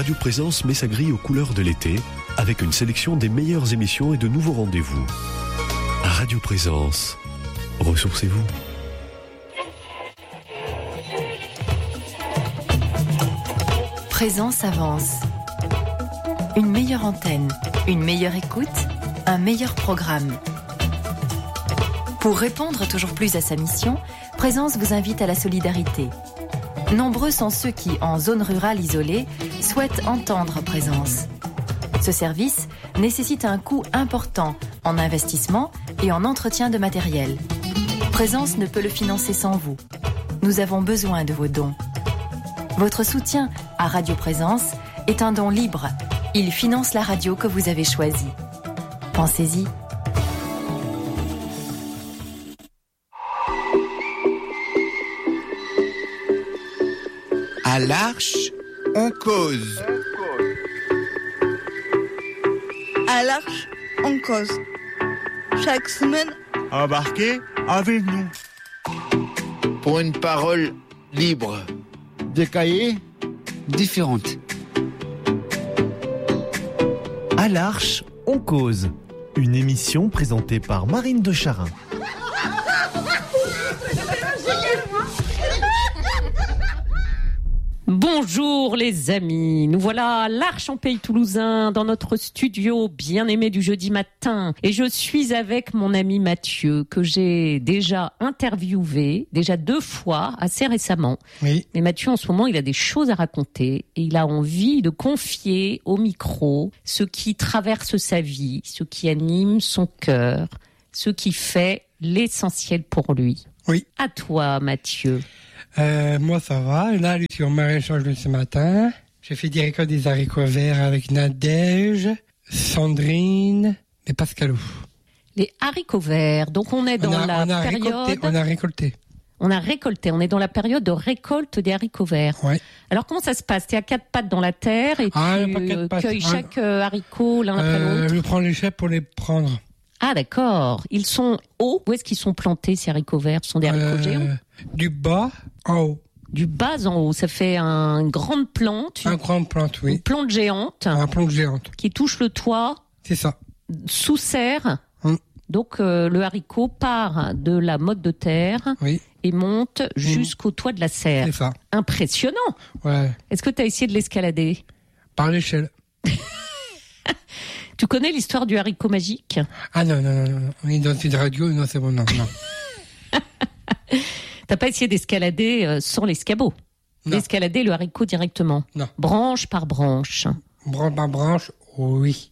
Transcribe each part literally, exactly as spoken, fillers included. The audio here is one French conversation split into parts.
Radio Présence met sa grille aux couleurs de l'été avec une sélection des meilleures émissions et de nouveaux rendez-vous. Radio Présence, ressourcez-vous. Présence avance. Une meilleure antenne, une meilleure écoute, un meilleur programme. Pour répondre toujours plus à sa mission, Présence vous invite à la solidarité. Nombreux sont ceux qui, en zone rurale isolée, souhaitent entendre Présence. Ce service nécessite un coût important en investissement et en entretien de matériel. Présence ne peut le financer sans vous. Nous avons besoin de vos dons. Votre soutien à Radio Présence est un don libre. Il finance la radio que vous avez choisie. Pensez-y. À l'Arche, on cause. À l'Arche, on cause. Chaque semaine, Embarquez avec nous. Pour une parole libre. Des cahiers différentes. À l'Arche, on cause. Une émission présentée par Marine de Charin. Bonjour les amis, nous voilà à l'Arche en Pays Toulousain dans notre studio bien aimé du jeudi matin et je suis avec mon ami Mathieu que j'ai déjà interviewé, déjà deux fois, assez récemment. Oui. Mais Mathieu en ce moment il a des choses à raconter et il a envie de confier au micro ce qui traverse sa vie, ce qui anime son cœur, ce qui fait l'essentiel pour lui. Oui. À toi Mathieu. Euh, moi, ça va. Là, je suis au maraîchage de ce matin. J'ai fait des récoltes des haricots verts avec Nadège, Sandrine et Pascalou. Les haricots verts. Donc, on est dans on a, la on a période... Récolté, on a récolté. On a récolté. On est dans la période de récolte des haricots verts. Ouais. Alors, comment ça se passe? Tu es à quatre pattes dans la terre et ah, tu pas quatre cueilles pattes. chaque ah. haricot l'un après euh, l'autre? Je prends les chèvres pour les prendre. Ah, d'accord. Ils sont hauts. Où est-ce qu'ils sont plantés, ces haricots verts? Ce sont des haricots euh, géants? Du bas en haut. Du bas en haut, ça fait un, une grande plante. Une grande plante, oui. Une plante géante. Une plante géante. Qui touche le toit. C'est ça. Sous serre. Hum. Donc euh, le haricot part de la motte de terre oui. et monte jusqu'au toit de la serre. C'est ça. Impressionnant. Ouais. Est-ce que tu as essayé de l'escalader? Par l'échelle. Tu connais l'histoire du haricot magique? Ah non, non, non, non. On est dans une radio, non, c'est bon, non, non. T'as pas essayé d'escalader euh, sans l'escabeau? D'escalader le haricot directement? Non. Branche par branche? Branche par branche, oui.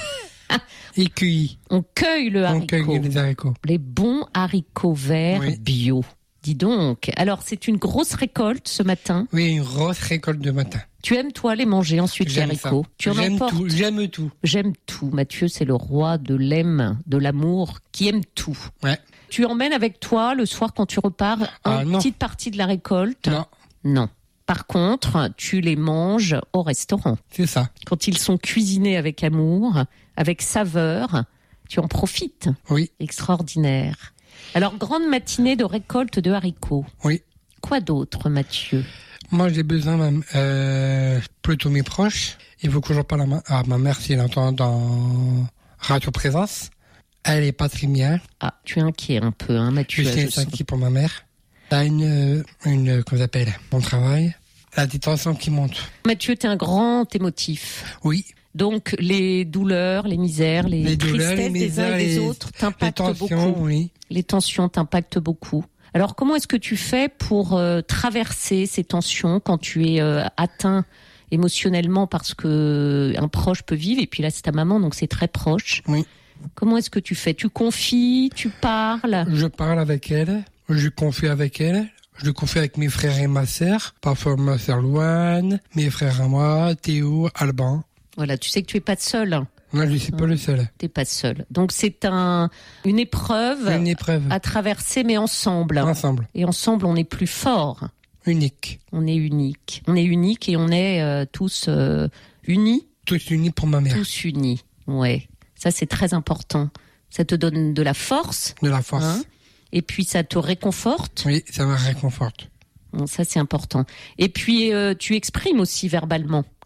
Et cueilli. On cueille le haricot. On cueille les haricots. Les bons haricots verts oui. bio. Dis donc. Alors, c'est une grosse récolte ce matin? Oui, une grosse récolte de matin. Tu aimes, toi, les manger ensuite, j'aime les haricots? Ça. Tu en j'aime emportes? tout, j'aime tout. J'aime tout. Mathieu, c'est le roi de l'aime, de l'amour, qui aime tout. Ouais. Tu emmènes avec toi, le soir, quand tu repars, ah, une non. petite partie de la récolte? Non. Non. Par contre, tu les manges au restaurant. C'est ça. Quand ils sont cuisinés avec amour, avec saveur, tu en profites. Oui. Extraordinaire. Alors, grande matinée de récolte de haricots. Oui. Quoi d'autre, Mathieu? Moi, j'ai besoin, euh, plutôt mes proches. Il faut que je parle à ma, à ma mère si elle entend dans Radio Présence. Elle est pas très bien. Ah, tu es inquiet un peu, hein, Mathieu? Je suis inquiet pour ma mère. Elle a une, une, comment ça s'appelle, mon travail. Elle a des tensions qui montent. Mathieu, t'es un grand émotif. Oui. Donc, les douleurs, les misères, les, les tristesses douleurs, les misères, des uns et des les, autres t'impactent les tensions, beaucoup. Oui. Les tensions t'impactent beaucoup. Alors, comment est-ce que tu fais pour euh, traverser ces tensions quand tu es euh, atteint émotionnellement parce que un proche peut vivre, et puis là, c'est ta maman, donc c'est très proche. Oui. Comment est-ce que tu fais? Tu confies? Tu parles? Je parle avec elle. Je confie avec elle. Je confie avec mes frères et ma sœur. Parfois ma sœur Louane, mes frères à moi, Théo, Alban. Voilà, tu sais que tu es pas seul. Non, je ne suis pas le seul. Tu n'es pas seul. Donc c'est un une épreuve, une épreuve à traverser, mais ensemble. Ensemble. Et ensemble, on est plus fort. Unique. On est unique. On est unique et on est euh, tous euh, unis. Tous unis pour ma mère. Tous unis, ouais. Ça, c'est très important. Ça te donne de la force. De la force. Hein, et puis, ça te réconforte. Oui, ça me réconforte. Bon, ça, c'est important. Et puis, euh, tu exprimes aussi verbalement.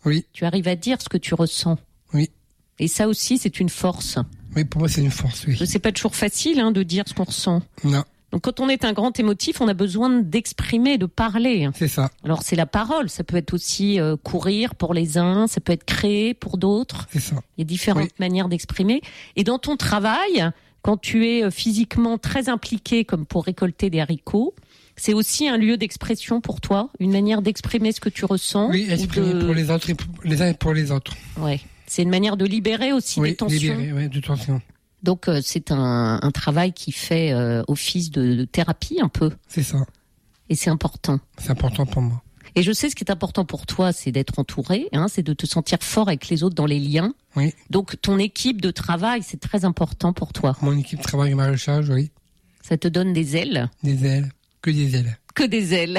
Oui. Tu arrives à dire ce que tu ressens. Oui. Et ça aussi, c'est une force. Oui, pour moi, c'est une force, oui. C'est pas toujours facile hein, de dire ce qu'on ressent. Non. Donc quand on est un grand émotif, on a besoin d'exprimer, de parler. C'est ça. Alors c'est la parole, ça peut être aussi euh, courir pour les uns, ça peut être créer pour d'autres. C'est ça. Il y a différentes oui. manières d'exprimer. Et dans ton travail, quand tu es physiquement très impliqué, comme pour récolter des haricots, c'est aussi un lieu d'expression pour toi, une manière d'exprimer ce que tu ressens. Oui, exprimer de... pour les autres, et pour les uns et pour les autres. Ouais, c'est une manière de libérer aussi oui, des tensions. Libérer, oui, de tensions. Donc euh, c'est un, un travail qui fait euh, office de, de thérapie un peu. C'est ça. Et c'est important. C'est important pour moi. Et je sais ce qui est important pour toi, c'est d'être entouré, hein, c'est de te sentir fort avec les autres dans les liens. Oui. Donc ton équipe de travail, c'est très important pour toi. Mon équipe de travail maraîchage, oui. Ça te donne des ailes. Des ailes. Que des ailes. Que des ailes.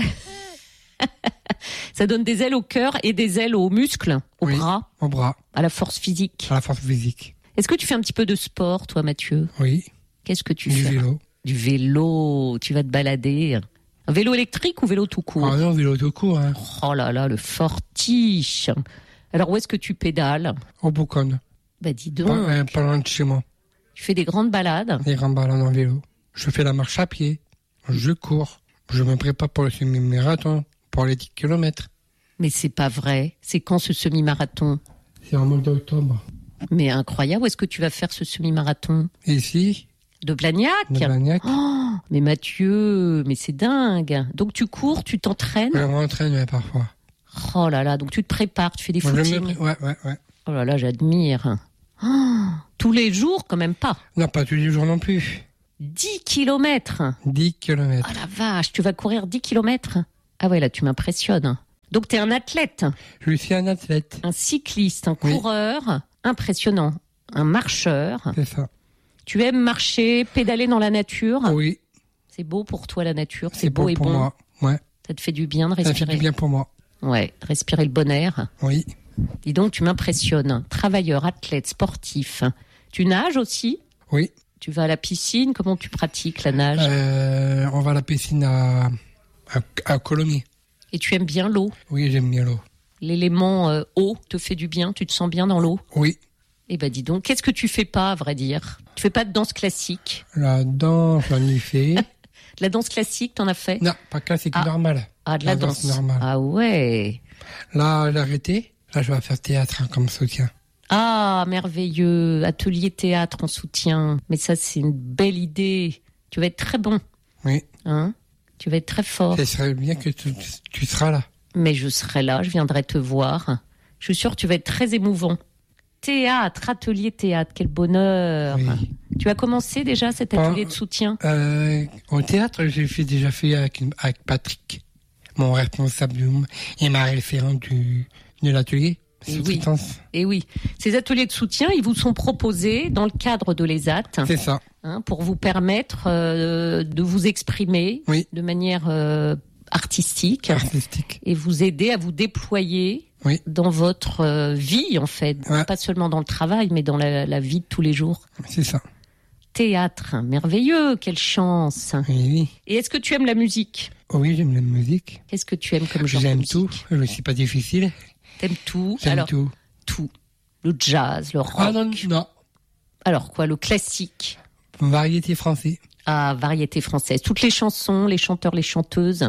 Ça donne des ailes au cœur et des ailes aux muscles, aux oui, bras. Aux bras. À la force physique. À la force physique. Est-ce que tu fais un petit peu de sport, toi, Mathieu? Oui. Qu'est-ce que tu du fais? Du vélo. Du vélo. Tu vas te balader. Un vélo électrique ou vélo tout court? Ah non, vélo tout court. Hein. Oh là là, le fortiche. Alors, où est-ce que tu pédales? Au Bouconne. Bah, dis donc. Pas, euh, pas loin de chez moi. Tu fais des grandes balades? Des grandes balades en vélo. Je fais la marche à pied. Je cours. Je me prépare pour le semi-marathon, pour les dix kilomètres. Mais c'est pas vrai. C'est quand ce semi-marathon? C'est en mois d'octobre. Mais incroyable, où est-ce que tu vas faire ce semi-marathon? Ici. De Blagnac? De Blagnac. Oh, mais Mathieu, mais c'est dingue. Donc tu cours, tu t'entraînes? Je m'entraîne, ouais, parfois. Oh là là, donc tu te prépares, tu fais des Moi, footings. Me... Ouais, ouais, ouais. Oh là là, j'admire. Oh, tous les jours, quand même pas? Non, pas tous les jours non plus. dix kilomètres? dix kilomètres. Oh la vache, tu vas courir dix kilomètres? Ah ouais, là, tu m'impressionnes. Donc t'es un athlète? Je suis un athlète. Un cycliste, un oui. coureur impressionnant. Un marcheur. C'est ça. Tu aimes marcher, pédaler dans la nature? Oui. C'est beau pour toi, la nature? C'est, c'est beau, beau et pour bon. moi, ouais. Ça te fait du bien de respirer? Ça fait du bien pour moi. Ouais, de respirer le bon air. Oui. Dis donc, tu m'impressionnes. Travailleur, athlète, sportif. Tu nages aussi? Oui. Tu vas à la piscine? Comment tu pratiques la nage? euh, On va à la piscine à, à, à Colomiers. Et tu aimes bien l'eau? Oui, j'aime bien l'eau. L'élément euh, eau te fait du bien? Tu te sens bien dans l'eau? Oui. Eh ben dis donc, qu'est-ce que tu fais pas, à vrai dire? Tu fais pas de danse classique? La danse, j'en ai fait. De la danse classique, t'en as fait? Non, pas classique, ah. normale. Ah, de la, la danse. danse normale. Ah ouais. Là, j'ai arrêté. Là, je vais faire théâtre hein, comme soutien. Ah, merveilleux. Atelier théâtre en soutien. Mais ça, c'est une belle idée. Tu vas être très bon. Oui. Hein? Tu vas être très fort. Ce serait bien que tu, tu seras là. Mais je serai là, je viendrai te voir. Je suis sûre que tu vas être très émouvant. Théâtre, atelier théâtre, quel bonheur. Oui. Tu as commencé déjà cet atelier en, de soutien? euh, Au théâtre, j'ai fait, déjà fait avec, avec Patrick, mon responsable et ma référente du, de l'atelier. Et oui. Et oui. Ces ateliers de soutien, ils vous sont proposés dans le cadre de l'E S A T. C'est ça. Hein, pour vous permettre euh, de vous exprimer oui. de manière euh, artistique. Artistique. Et vous aider à vous déployer oui. dans votre euh, vie, en fait. Ouais. Pas seulement dans le travail, mais dans la, la vie de tous les jours. C'est ça. Théâtre, merveilleux, quelle chance. Oui, oui. Et est-ce que tu aimes la musique? Oui, j'aime la musique. Qu'est-ce que tu aimes comme genre de J'aime musique? tout, je ne suis pas difficile. T'aimes tout? J'aime Alors, tout. Tout. Le jazz, le rock. Ah non, non. Alors quoi, le classique? Variété française. Ah, variété française. Toutes les chansons, les chanteurs, les chanteuses.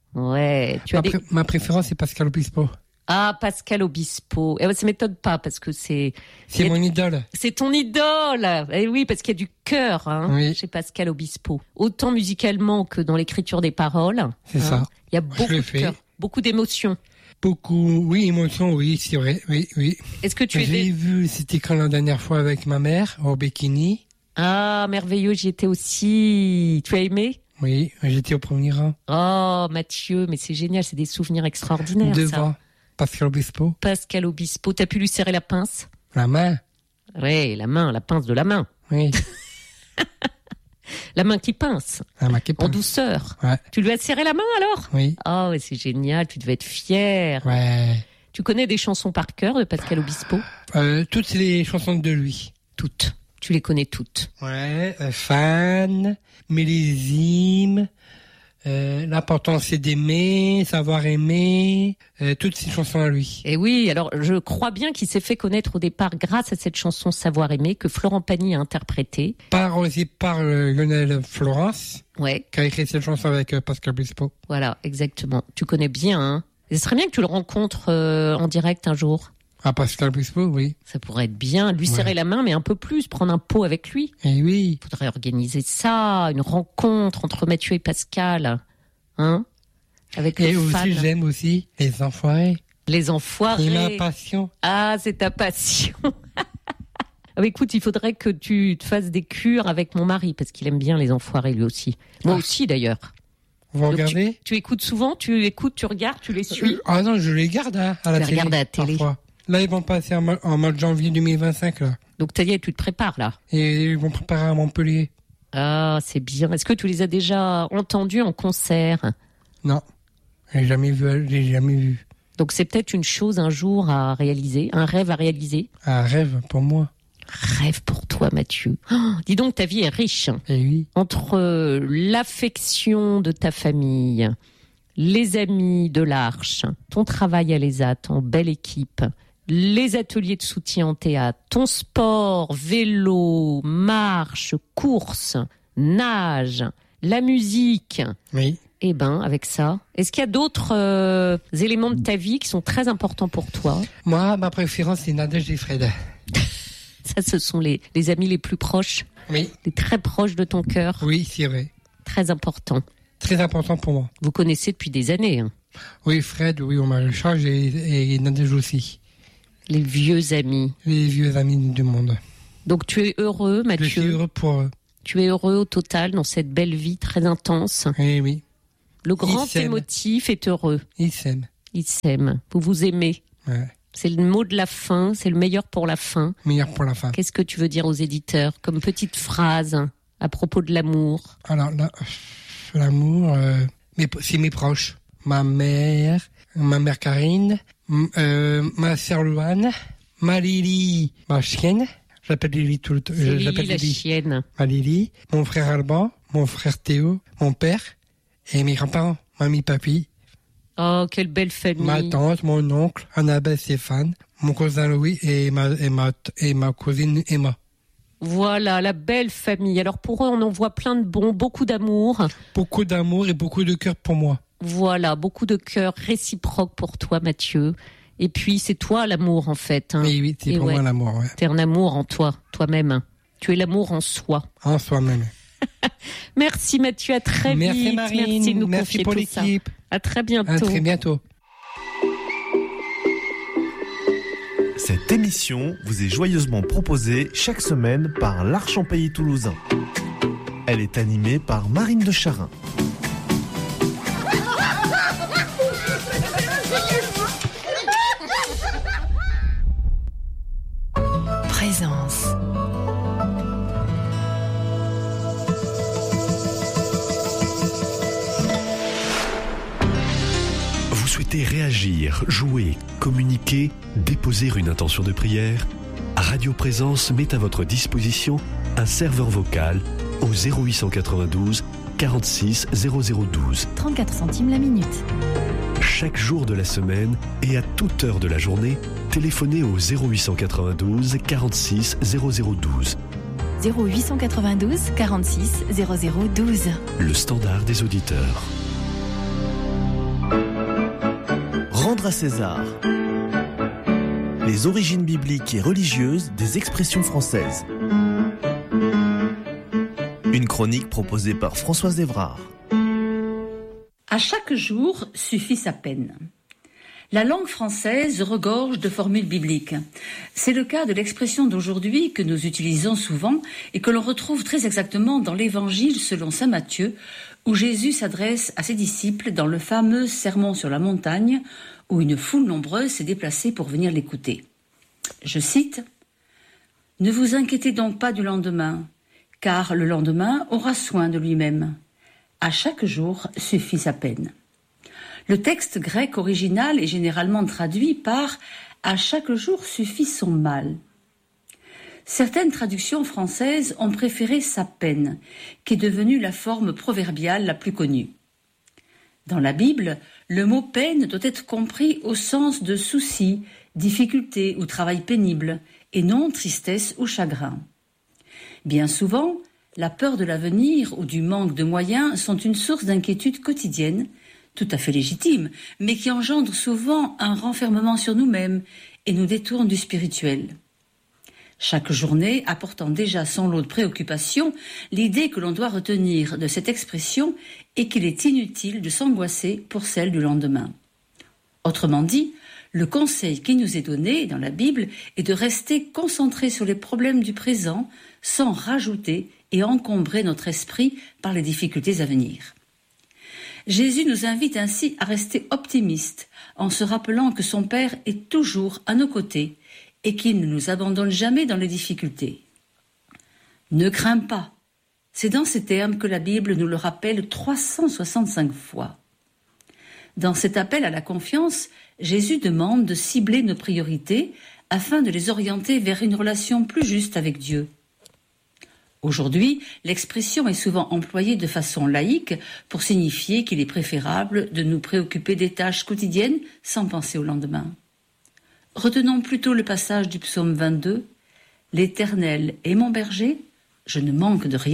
Ouais. Tu as ma, des... pré- ma préférence, c'est Pascal Obispo. Ah, Pascal Obispo. Eh ben, ça m'étonne pas parce que c'est... C'est a... mon idole. C'est ton idole. Eh oui, parce qu'il y a du cœur hein, oui. chez Pascal Obispo. Autant musicalement que dans l'écriture des paroles. C'est hein. ça. Il y a beaucoup de cœur, beaucoup d'émotions. Beaucoup, oui, émotions, oui, c'est vrai, oui, oui. Est-ce que tu es... J'ai vu, c'était quand la dernière fois avec ma mère, au bikini. Ah, merveilleux, j'y étais aussi. Tu as aimé? Oui, j'étais au premier rang. Oh, Mathieu, mais c'est génial, c'est des souvenirs extraordinaires, Devant ça. Pascal Obispo. Pascal Obispo, t'as pu lui serrer la pince? La main. Oui, la main, la pince de la main. Oui. La main qui pince. La main qui pince. En douceur. Ouais. Tu lui as serré la main alors? Oui. Oh, ouais, c'est génial, tu devais être fier. Ouais. Tu connais des chansons par cœur de Pascal Obispo? euh, Toutes les chansons de lui. Toutes. Tu les connais toutes. Ouais. Euh, fan, Millésime, Euh, l'important c'est d'aimer, savoir aimer, euh, toutes ces chansons à lui. Et oui, alors je crois bien qu'il s'est fait connaître au départ grâce à cette chanson Savoir aimer que Florent Pagny a interprétée. Par aussi par euh, Lionel Florence, Ouais, qui a écrit cette chanson avec euh, Pascal Obispo. voilà, exactement. Tu connais bien, hein. Et ce serait bien que tu le rencontres euh, en direct un jour. Ah, Pascal Obispo, oui. Ça pourrait être bien, lui Ouais. serrer la main, mais un peu plus, prendre un pot avec lui. Et oui. Il faudrait organiser ça, une rencontre entre Mathieu et Pascal, hein, avec Et le aussi, fan. j'aime aussi les enfoirés. Les C'est ma enfoirés. passion. Ah, c'est ta passion. Ah, mais écoute, il faudrait que tu te fasses des cures avec mon mari, parce qu'il aime bien les enfoirés lui aussi. Moi Ah. aussi d'ailleurs. Vous Donc, regardez tu, tu écoutes souvent, tu écoutes, tu regardes, tu les suis. Euh, Ah non, je les garde hein, à la Tu les télé. regardes à la télé. Parfois. Là, ils vont passer en, mois- en mois de janvier deux mille vingt-cinq, là. Donc ça y est, tu te prépares là. Et ils vont préparer à Montpellier. Ah, c'est bien. Est-ce que tu les as déjà entendus en concert? Non. J'ai jamais vu, j'ai jamais vu. Donc c'est peut-être une chose un jour à réaliser, un rêve à réaliser. Un rêve pour moi. Rêve pour toi, Mathieu. Oh, dis donc, ta vie est riche. Et oui. Entre euh, l'affection de ta famille, les amis de l'Arche, ton travail à l'E S A T en belle équipe, les ateliers de soutien en théâtre, ton sport, vélo, marche, course, nage, la musique. Oui. Eh ben, avec ça, est-ce qu'il y a d'autres euh, éléments de ta vie qui sont très importants pour toi? Moi, ma préférence, c'est Nadège et Fred. Ça, ce sont les, les amis les plus proches, Oui. les très proches de ton cœur, Oui, c'est vrai. très importants. Très important pour moi. Vous connaissez depuis des années, hein, Oui, Fred, oui, on m'a le charge et, et Nadège aussi. les vieux amis. Les vieux amis du monde. Donc tu es heureux, Je suis Mathieu. heureux pour eux. Tu es heureux au total dans cette belle vie très intense. Eh oui. Le grand s'aiment. émotif est heureux. Ils s'aiment. Il s'aime. Vous vous aimez. Ouais. C'est le mot de la fin. C'est le meilleur pour la fin. Meilleur pour la fin. Qu'est-ce que tu veux dire aux éditeurs comme petite phrase à propos de l'amour? Alors là, l'amour, euh, mes- c'est mes proches. Ma mère, ma mère Karine, m- euh, ma sœur Louane, ma Lily, ma chienne. J'appelle Lily tout le temps. C'est je Lily l'appelle la Lily. chienne. Ma Lily, mon frère Alban, mon frère Théo, mon père et mes grands-parents. Mamie, papy, Oh, quelle belle famille. ma tante, mon oncle, Annabelle Stéphane, mon cousin Louis et ma, et ma, et ma cousine Emma. Voilà, la belle famille. Alors pour eux, on en voit plein de bons, beaucoup d'amour. Beaucoup d'amour et beaucoup de cœur pour moi. Voilà, beaucoup de cœur réciproque pour toi, Mathieu. Et puis, c'est toi l'amour, en fait. Hein. Et oui, c'est Et pour ouais. moi l'amour, ouais. T'es un amour en toi, toi-même. Tu es l'amour en soi. En soi-même. Merci, Mathieu. À très Merci vite. Marine, Merci de nous merci confier pour tout ça. l'équipe. À très bientôt. À très bientôt. Cette émission vous est joyeusement proposée chaque semaine par l'Arche en Pays Toulousain. Elle est animée par Marine de Charin. Présence. Vous souhaitez réagir, jouer, communiquer, déposer une intention de prière? Radio Présence met à votre disposition un serveur vocal au zéro huit cent quatre-vingt-douze quarante-six zéro zéro douze. trente-quatre centimes la minute. Chaque jour de la semaine et à toute heure de la journée, téléphonez au zéro huit cent quatre-vingt-douze quarante-six zéro zéro douze. zéro huit cent quatre-vingt-douze quarante-six zéro zéro douze. Le standard des auditeurs. Rendre à César. Les origines bibliques et religieuses des expressions françaises. Une chronique proposée par Françoise Evrard. À chaque jour suffit sa peine. La langue française regorge de formules bibliques. C'est le cas de l'expression d'aujourd'hui que nous utilisons souvent et que l'on retrouve très exactement dans l'Évangile selon saint Matthieu, où Jésus s'adresse à ses disciples dans le fameux Sermon sur la montagne, où une foule nombreuse s'est déplacée pour venir l'écouter. Je cite « Ne vous inquiétez donc pas du lendemain, car le lendemain aura soin de lui-même. À chaque jour suffit sa peine. » Le texte grec original est généralement traduit par « à chaque jour suffit son mal ». Certaines traductions françaises ont préféré sa peine, qui est devenue la forme proverbiale la plus connue. Dans la Bible, le mot peine doit être compris au sens de souci, difficulté ou travail pénible, et non tristesse ou chagrin. Bien souvent, la peur de l'avenir ou du manque de moyens sont une source d'inquiétude quotidienne, tout à fait légitime, mais qui engendre souvent un renfermement sur nous-mêmes et nous détourne du spirituel. Chaque journée apportant déjà son lot de préoccupations, l'idée que l'on doit retenir de cette expression est qu'il est inutile de s'angoisser pour celle du lendemain. Autrement dit, le conseil qui nous est donné dans la Bible est de rester concentré sur les problèmes du présent sans rajouter et encombrer notre esprit par les difficultés à venir. Jésus nous invite ainsi à rester optimistes en se rappelant que son Père est toujours à nos côtés et qu'il ne nous abandonne jamais dans les difficultés. Ne crains pas. C'est dans ces termes que la Bible nous le rappelle trois cent soixante-cinq fois. Dans cet appel à la confiance, Jésus demande de cibler nos priorités afin de les orienter vers une relation plus juste avec Dieu. Aujourd'hui, l'expression est souvent employée de façon laïque pour signifier qu'il est préférable de nous préoccuper des tâches quotidiennes sans penser au lendemain. Retenons plutôt le passage du psaume vingt-deux. « L'Éternel est mon berger, je ne manque de rien. »